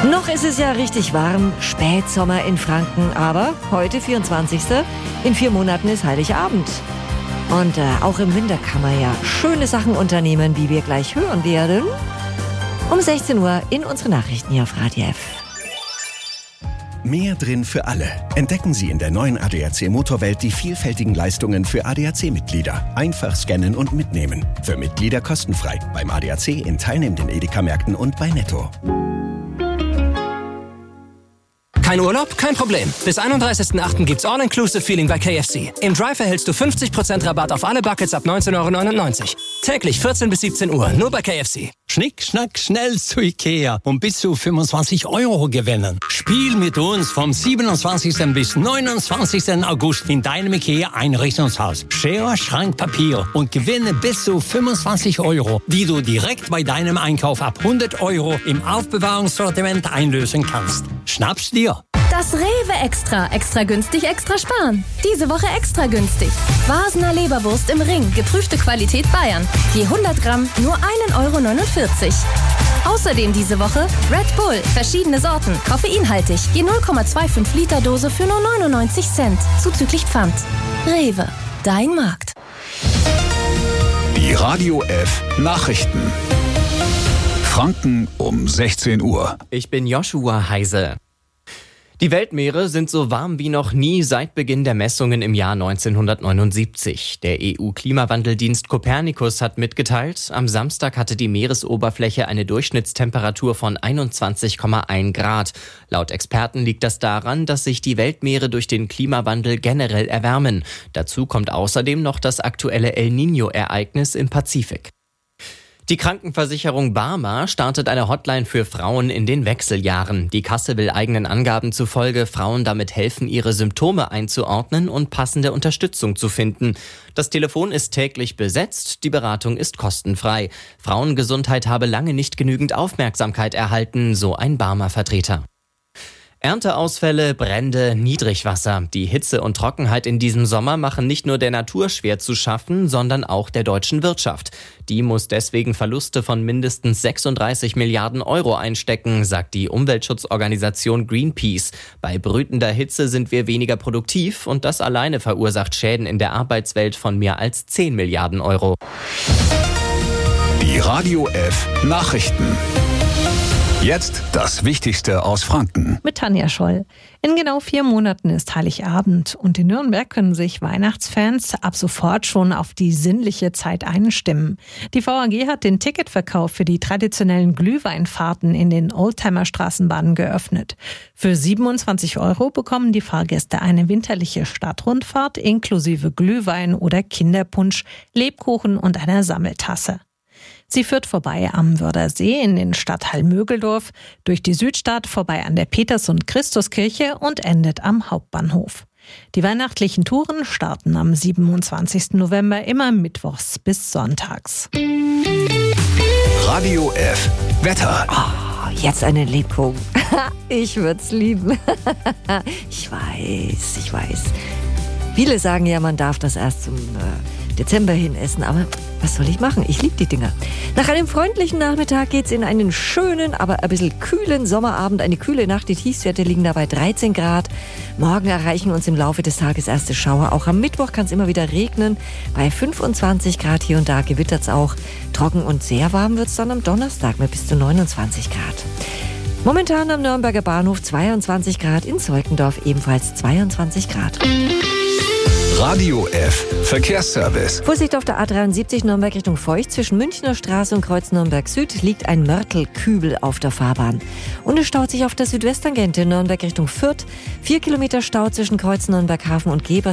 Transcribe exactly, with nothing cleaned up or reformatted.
Noch ist es ja richtig warm, Spätsommer in Franken, aber heute vierundzwanzigster In vier Monaten ist Heiligabend. Und äh, auch im Winter kann man ja schöne Sachen unternehmen, wie wir gleich hören werden. Um sechzehn Uhr in unsere Nachrichten hier auf Radio F. Mehr drin für alle. Entdecken Sie in der neuen A D A C Motorwelt die vielfältigen Leistungen für A D A C-Mitglieder. Einfach scannen und mitnehmen. Für Mitglieder kostenfrei. Beim A D A C in teilnehmenden Edeka-Märkten und bei Netto. Kein Urlaub? Kein Problem. Bis einunddreißigsten achten gibt's All-Inclusive-Feeling bei K F C. Im Drive erhältst du fünfzig Prozent Rabatt auf alle Buckets ab neunzehn Euro neunundneunzig. Täglich vierzehn bis siebzehn Uhr, nur bei K F C. Schnick, schnack, schnell zu Ikea und bis zu fünfundzwanzig Euro gewinnen. Spiel mit uns vom siebenundzwanzigsten bis neunundzwanzigsten August in deinem Ikea-Einrichtungshaus. Schere, Schrank, Papier und gewinne bis zu fünfundzwanzig Euro, die du direkt bei deinem Einkauf ab hundert Euro im Aufbewahrungssortiment einlösen kannst. Schnapp's dir! Das Rewe Extra. Extra günstig, extra sparen. Diese Woche extra günstig. Wasner Leberwurst im Ring. Geprüfte Qualität Bayern. Je hundert Gramm nur ein Euro neunundvierzig. Außerdem diese Woche Red Bull. Verschiedene Sorten. Koffeinhaltig. Je null Komma fünfundzwanzig Liter Dose für nur neunundneunzig Cent. Zuzüglich Pfand. Rewe. Dein Markt. Die Radio F Nachrichten. Franken um sechzehn Uhr. Ich bin Joshua Heise. Die Weltmeere sind so warm wie noch nie seit Beginn der Messungen im Jahr neunzehnhundertneunundsiebzig. Der E U-Klimawandeldienst Copernicus hat mitgeteilt, am Samstag hatte die Meeresoberfläche eine Durchschnittstemperatur von einundzwanzig Komma eins Grad. Laut Experten liegt das daran, dass sich die Weltmeere durch den Klimawandel generell erwärmen. Dazu kommt außerdem noch das aktuelle El Niño-Ereignis im Pazifik. Die Krankenversicherung Barmer startet eine Hotline für Frauen in den Wechseljahren. Die Kasse will eigenen Angaben zufolge Frauen damit helfen, ihre Symptome einzuordnen und passende Unterstützung zu finden. Das Telefon ist täglich besetzt, die Beratung ist kostenfrei. Frauengesundheit habe lange nicht genügend Aufmerksamkeit erhalten, so ein Barmer-Vertreter. Ernteausfälle, Brände, Niedrigwasser. Die Hitze und Trockenheit in diesem Sommer machen nicht nur der Natur schwer zu schaffen, sondern auch der deutschen Wirtschaft. Die muss deswegen Verluste von mindestens sechsunddreißig Milliarden Euro einstecken, sagt die Umweltschutzorganisation Greenpeace. Bei brütender Hitze sind wir weniger produktiv und das alleine verursacht Schäden in der Arbeitswelt von mehr als zehn Milliarden Euro. Die Radio F Nachrichten. Jetzt das Wichtigste aus Franken. Mit Tanja Scholl. In genau vier Monaten ist Heiligabend und in Nürnberg können sich Weihnachtsfans ab sofort schon auf die sinnliche Zeit einstimmen. Die V A G hat den Ticketverkauf für die traditionellen Glühweinfahrten in den Oldtimer-Straßenbahnen geöffnet. Für siebenundzwanzig Euro bekommen die Fahrgäste eine winterliche Stadtrundfahrt inklusive Glühwein oder Kinderpunsch, Lebkuchen und einer Sammeltasse. Sie führt vorbei am Wördersee in den Stadtteil Mögeldorf, durch die Südstadt vorbei an der Peters- und Christuskirche und endet am Hauptbahnhof. Die weihnachtlichen Touren starten am siebenundzwanzigsten November immer mittwochs bis sonntags. Radio F Wetter. Oh, jetzt einen Lebkuchen. Ich würde es lieben. Ich weiß, ich weiß. Viele sagen ja, man darf das erst zum äh, Dezember hin essen, aber was soll ich machen? Ich liebe die Dinger. Nach einem freundlichen Nachmittag geht's in einen schönen, aber ein bisschen kühlen Sommerabend. Eine kühle Nacht, die Tiefstwerte liegen da bei dreizehn Grad. Morgen erreichen uns im Laufe des Tages erste Schauer. Auch am Mittwoch kann es immer wieder regnen. Bei fünfundzwanzig Grad hier und da gewittert's auch. Trocken und sehr warm wird's dann am Donnerstag mit bis zu neunundzwanzig Grad. Momentan am Nürnberger Bahnhof zweiundzwanzig Grad, in Zeukendorf ebenfalls zweiundzwanzig Grad. Radio F Verkehrsservice. Vorsicht auf der A dreiundsiebzig Nürnberg Richtung Feucht. Zwischen Münchner Straße und Kreuz Nürnberg Süd liegt ein Mörtelkübel auf der Fahrbahn. Und es staut sich auf der Südwesttangente Nürnberg Richtung Fürth. Vier Kilometer Stau zwischen Kreuz Nürnberg Hafen und Geber.